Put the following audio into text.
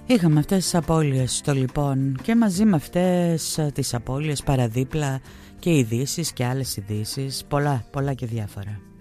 Είχαμε αυτές τις απώλειες στο λοιπόν και μαζί με αυτές τις απώλειες παραδίπλα και ειδήσεις και άλλες ειδήσεις, πολλά και διάφορα.